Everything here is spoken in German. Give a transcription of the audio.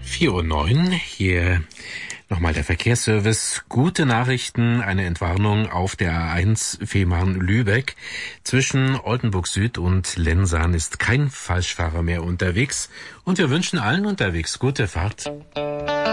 4:09 Uhr, hier nochmal der Verkehrsservice. Gute Nachrichten, eine Entwarnung auf der A1 Fehmarn-Lübeck. Zwischen Oldenburg Süd und Lensahn ist kein Falschfahrer mehr unterwegs. Und wir wünschen allen unterwegs gute Fahrt.